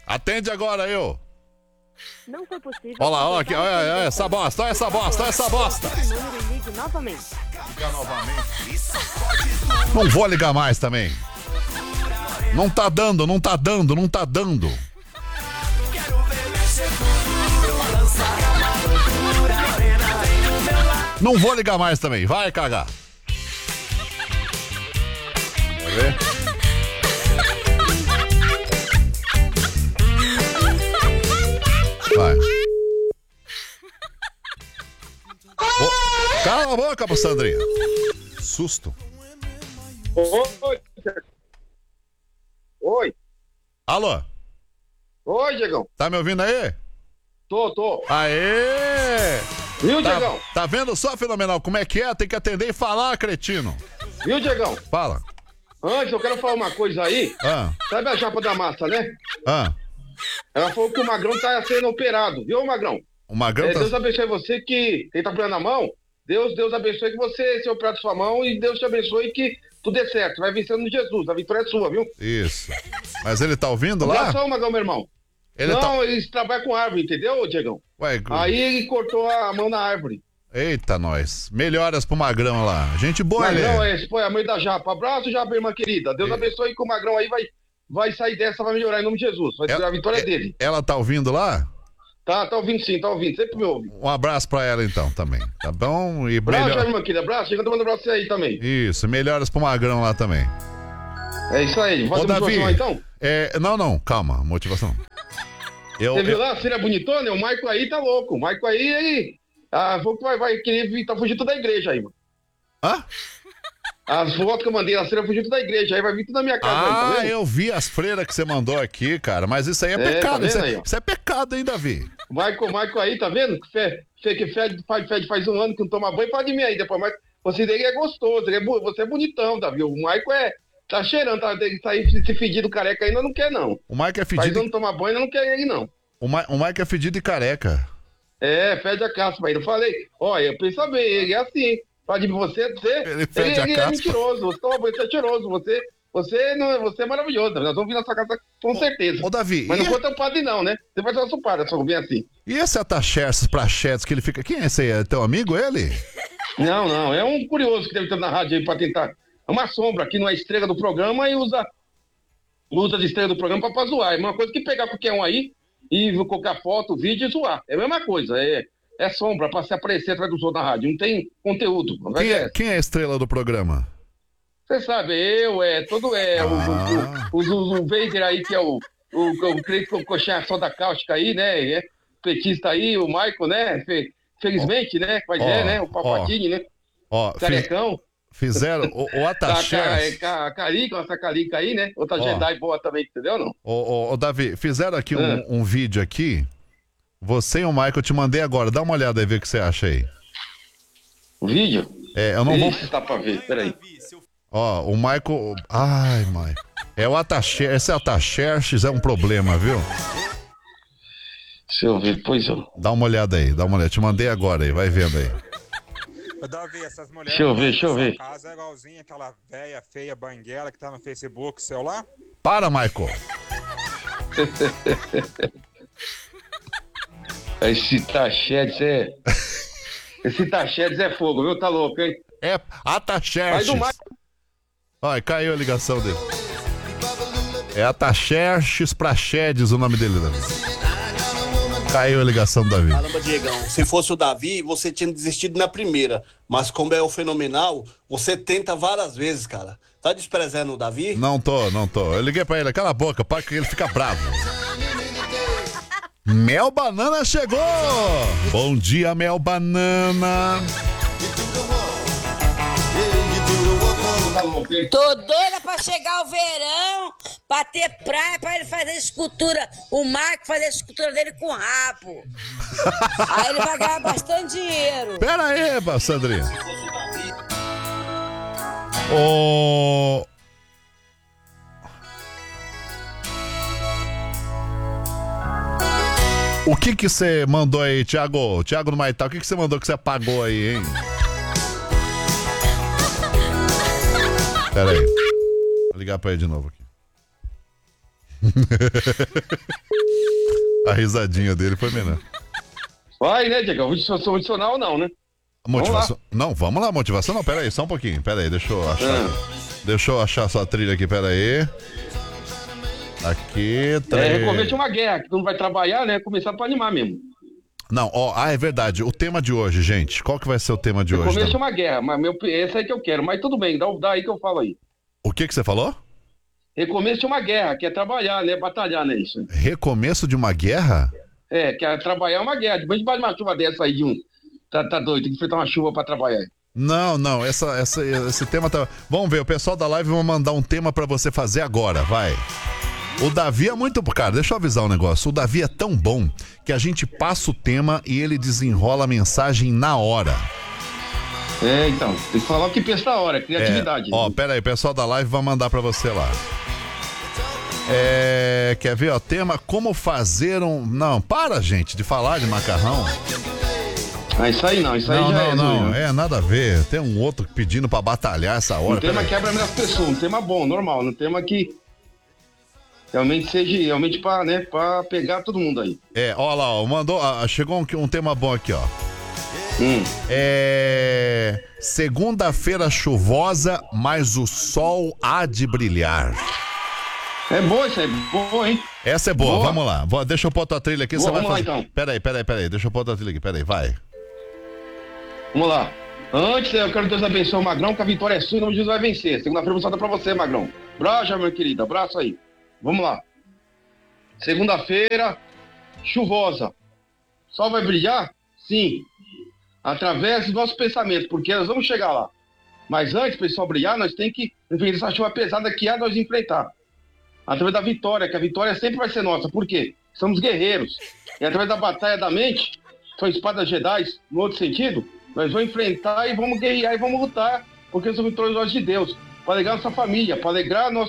Atende agora, eu. Não foi possível. Olha lá, olha aqui, olha essa bosta, olha essa bosta, olha essa bosta. Número e ligue novamente. Liga novamente. Não vou ligar mais também. Não tá dando, não tá dando, não tá dando. Não vou ligar mais também, vai cagar. Vai ver? Vai. Cala a boca, Sandrinha. Susto. Oi. Oi. Alô? Oi, Diegão. Tá me ouvindo aí? Tô. Aê! Viu, Diegão? Tá vendo só, Fenomenal? Como é que é? Tem que atender e falar, cretino. Viu, Diegão? Fala. Antes, eu quero falar uma coisa aí. Sabe a chapa da massa, né? Ela falou que o Magrão tá sendo operado. Viu, Magrão? O Magrão tá... Deus abençoe você que... Quem tá pegando a mão, Deus abençoe que você se operar de sua mão e Deus te abençoe que tudo dê certo. Vai vencendo no Jesus. A vitória é sua, viu? Isso. Mas ele tá ouvindo lá? Abração, Magrão, meu irmão. Eles trabalham com árvore, entendeu, Diegão? Ué, aí ele cortou a mão na árvore. Eita, nós. Melhoras pro Magrão lá. Gente boa, Magrão, esse foi a mãe da Japa. Abraço, Japa, irmã querida. Deus abençoe que o Magrão aí vai sair dessa, vai melhorar em nome de Jesus. Vai ser a vitória dele. Ela tá ouvindo lá? Tá ouvindo sim, tá ouvindo. Sempre me ouve. Um abraço pra ela então também, tá bom? E abraço, irmã querida. Abraço. Chega tomando abraço aí também. Isso, melhoras pro Magrão lá também. É isso aí. Ô, Davi, lá, então? Não, calma, motivação. Você viu lá, a Círia bonitona? O Maico aí tá louco. O Maico aí vai querer tá fugindo da igreja aí, mano. As fotos que eu mandei, a Círia fugindo da igreja, aí vai vir tudo na minha casa. Aí, tá vendo? Eu vi as freiras que você mandou aqui, cara, mas isso aí é pecado. Tá isso é pecado, hein, Davi? O Maico aí, tá vendo? Que faz um ano que não toma banho, pode vir aí depois, mas você dele é gostoso, você é bonitão, Davi. O Maico tá cheirando, tá se fedido careca ainda não quer, não. O Maico é fedido. Faz não tomar banho, ainda não quer ele, não. O Maico é fedido e careca. Fede a caspa aí. Eu falei, olha, pensa bem, ele é assim. Fala de você ele é mentiroso, você toma banho, você é cheiroso, você é maravilhoso, nós vamos vir na sua casa com certeza. Ô, Davi, mas não foi teu padre não, né? Você vai ser nosso padre, só vir assim. E esse Ataxerxes Praxedes que ele fica... Quem é esse aí? É teu amigo, ele? Não, é um curioso que deve estar na rádio aí pra tentar... É uma sombra, que não é estrela do programa e usa de estrela do programa pra zoar. É uma coisa que pegar qualquer um aí e colocar foto, vídeo e zoar. É a mesma coisa, é sombra pra se aparecer atrás do som da rádio. Não tem conteúdo. Quem é a estrela do programa? Você sabe, o Vader aí, que é o coxinha da cáustica aí, né? Petista aí, o Michael, né? Felizmente, né? Mas né? O Palpatine, né? Carecão. Fizeram o Ataxerxes. A Carica, essa Carica aí, né? Outra Jedi boa também, entendeu, não? Ô, Davi, fizeram aqui um vídeo aqui. Você e o Michael, eu te mandei agora. Dá uma olhada aí, ver o que você acha aí. O vídeo? Eu não vou... Tá pra ver, peraí. Ó, o Michael... Ai, Michael. É o Ataxerxes. Esse Ataxerxes é um problema, viu? Deixa eu ver, pois eu... Dá uma olhada aí, Te mandei agora aí, vai vendo aí. Davi, essas mulheres... Deixa eu ver. Casa é igualzinha aquela velha, feia, banguela que tá no Facebook, seu lá? Para, Michael. Esse Tachedes é fogo, viu? Tá louco, hein? É Ataxerxes. Olha, caiu a ligação dele. É Ataxerxes Praxedes o nome dele, Davi. Caiu a ligação do Davi. Caramba, Diegão, se fosse o Davi, você tinha desistido na primeira. Mas como é o Fenomenal, você tenta várias vezes, cara. Tá desprezando o Davi? Não tô. Eu liguei pra ele, cala a boca, para que ele fica bravo. Mel Banana chegou! Bom dia, Mel Banana! Tô doida pra chegar o verão, pra ter praia, pra ele fazer escultura. O Marco fazer a escultura dele com rabo. Aí ele vai ganhar bastante dinheiro. Pera aí, Sandrinha. O que você mandou aí, Thiago do Maitá? O que você mandou que você apagou aí, hein? Pera aí. Vou ligar pra ele de novo aqui. A risadinha dele foi menor. Vai, né, Diego? Motivação motivacional não, né? Motivação. Não, vamos lá, motivação não. Pera aí, só um pouquinho. Pera aí, deixa eu achar. Deixa eu achar sua trilha aqui, pera aí. Aqui, recomeço de uma guerra, que tu não vai trabalhar, né? Começar pra animar mesmo. Não, é verdade. O tema de hoje, gente. Qual que vai ser o tema de hoje? Recomeço de uma guerra, mas esse aí que eu quero. Mas tudo bem, dá aí que eu falo aí. O que você falou? Recomeço de uma guerra, que é trabalhar, né? Batalhar, né? Isso. Recomeço de uma guerra? Que é trabalhar uma guerra. Depois de uma chuva dessa aí de um. Tá doido, tem que enfrentar uma chuva pra trabalhar. Não, esse tema tá. Vamos ver, o pessoal da live vai mandar um tema pra você fazer agora, vai. O Davi é muito. Cara, deixa eu avisar um negócio. O Davi é tão bom que a gente passa o tema e ele desenrola a mensagem na hora. Então, tem que falar o que pensa na hora, criatividade. Pera aí, o pessoal da live vai mandar pra você lá. Quer ver, ó, tema como fazer um... Não, para, gente, de falar de macarrão. Isso aí não, isso aí não, nada a ver. Tem um outro pedindo pra batalhar essa hora. Um tema quebra as pessoas, um tema bom, normal, um tema que realmente seja, realmente pra, né, pra pegar todo mundo aí. Ó lá, mandou, chegou um tema bom aqui, ó. Segunda-feira chuvosa, mas o sol há de brilhar. É boa, isso é boa, hein? Essa é boa. Vamos lá. Deixa eu pôr tua trilha aqui. Boa, você vai vamos fazer... lá, então. Peraí, deixa eu pôr tua trilha aqui, peraí, vai. Vamos lá. Antes, eu quero que Deus abençoe o Magrão, que a vitória é sua e o nome de Jesus vai vencer. Segunda-feira eu vou soltar pra você, Magrão. Abraço, meu querido, abraço aí. Vamos lá. Segunda-feira, chuvosa. Sol vai brilhar? Sim. Através dos nossos pensamentos, porque nós vamos chegar lá. Mas antes, para o sol brilhar, nós temos que enfrentar essa chuva pesada que há nós enfrentar. Através da vitória, que a vitória sempre vai ser nossa. Por quê? Somos guerreiros. E através da batalha da mente, são espadas Jedi, no outro sentido, nós vamos enfrentar e vamos guerrear e vamos lutar, porque somos vitoriosos de Deus. Para alegrar nossa família, para alegrar nosso